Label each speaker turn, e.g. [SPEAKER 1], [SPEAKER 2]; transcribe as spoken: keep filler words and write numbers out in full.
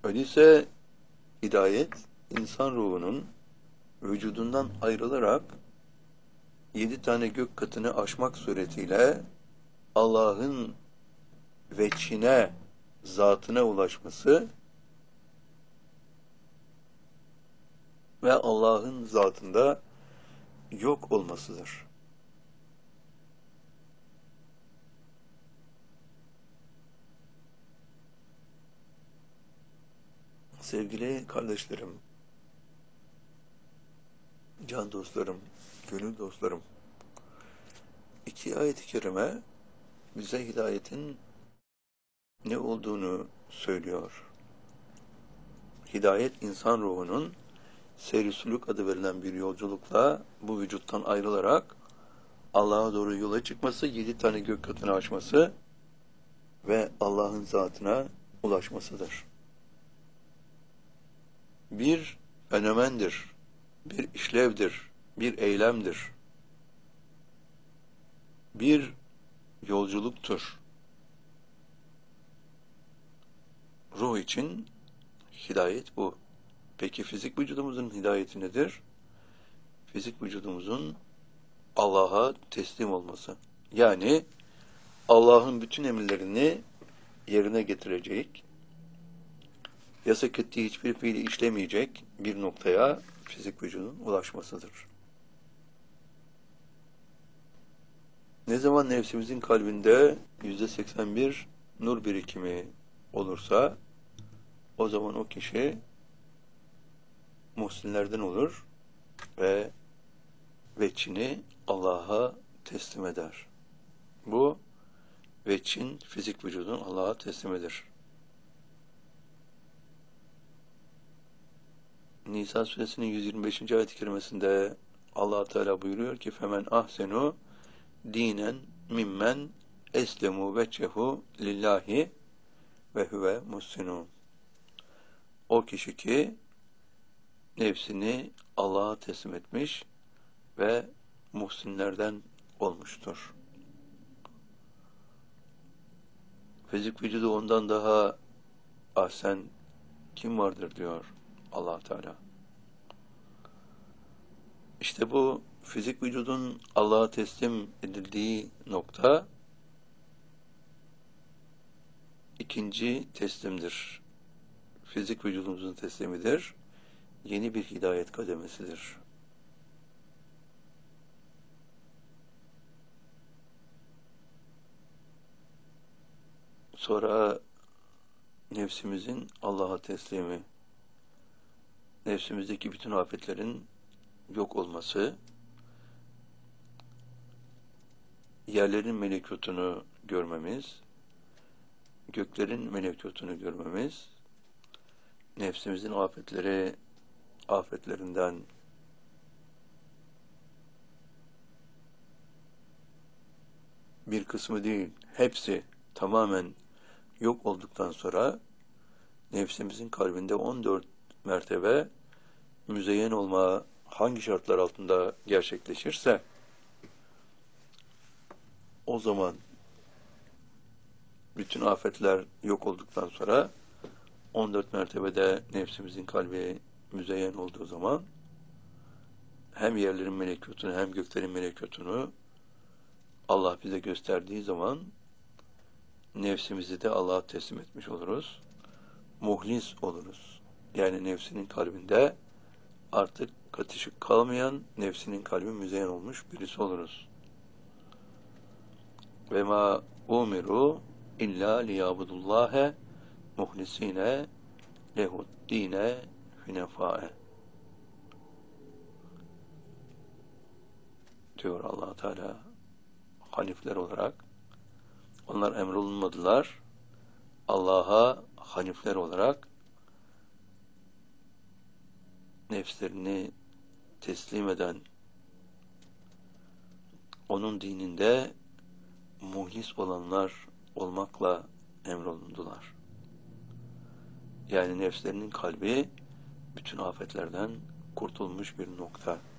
[SPEAKER 1] Öyleyse hidayet, insan ruhunun vücudundan ayrılarak yedi tane gök katını aşmak suretiyle Allah'ın veçhine, zatına ulaşması ve Allah'ın zatında yok olmasıdır. Sevgili kardeşlerim, can dostlarım, gönül dostlarım, iki ayet-i kerime bize hidayetin ne olduğunu söylüyor. Hidayet, insan ruhunun seyri-sülûk adı verilen bir yolculukla bu vücuttan ayrılarak Allah'a doğru yola çıkması, yedi tane gök katını aşması ve Allah'ın zatına ulaşmasıdır. Bir fenomendir, bir işlevdir, bir eylemdir, bir yolculuktur. Ruh için hidayet bu. Peki fizik vücudumuzun hidayeti nedir? Fizik vücudumuzun Allah'a teslim olması. Yani Allah'ın bütün emirlerini yerine getirecek, yasak ettiği hiçbir fiili işlemeyecek bir noktaya fizik vücudun ulaşmasıdır. Ne zaman nefsimizin kalbinde yüzde seksen bir nur birikimi olursa, o zaman o kişi muhsinlerden olur ve veçhini Allah'a teslim eder. Bu veçhin fizik vücudun Allah'a teslimidir. Nisa suresinin yüz yirmi beşinci ayet-i kerimesinde Allah Teala buyuruyor ki femen ahsenu dinen mimmen eslemu vechehu lillahi ve huve muhsinun. O kişi ki nefsini Allah'a teslim etmiş ve muhsinlerden olmuştur. Fizik vücudu ondan daha ahsen kim vardır diyor Allah Teala. İşte bu fizik vücudun Allah'a teslim edildiği nokta ikinci teslimdir. Fizik vücudumuzun teslimidir. Yeni bir hidayet kademesidir. Sonra nefsimizin Allah'a teslimi, nefsimizdeki bütün afetlerin yok olması, yerlerin melekutunu görmemiz, göklerin melekutunu görmemiz, nefsimizin afetleri, afetlerinden bir kısmı değil, hepsi tamamen yok olduktan sonra nefsimizin kalbinde on dört mertebe müzeyyen olma hangi şartlar altında gerçekleşirse o zaman bütün afetler yok olduktan sonra on dört mertebede nefsimizin kalbi müzeyyen olduğu zaman hem yerlerin melekutunu hem göklerin melekutunu Allah bize gösterdiği zaman nefsimizi de Allah'a teslim etmiş oluruz. Muhlis oluruz. Yani nefsinin kalbinde artık katışık kalmayan, nefsinin kalbi müzeyyen olmuş birisi oluruz. Ve ma umiru illa liyabudullâhe muhlisine lehuddîne hünefâe diyor Allah Teala. Hanifler olarak onlar emrolunmadılar. Allah'a hanifler olarak nefslerini teslim eden, onun dininde muhlis olanlar olmakla emrolundular. Yani nefslerinin kalbi bütün afetlerden kurtulmuş bir nokta.